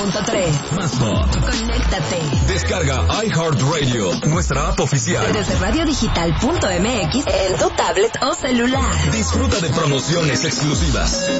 101.3. Más pop. Conéctate. Descarga iHeartRadio, nuestra app oficial. Desde radiodigital.mx en tu tablet o celular. Disfruta de promociones exclusivas,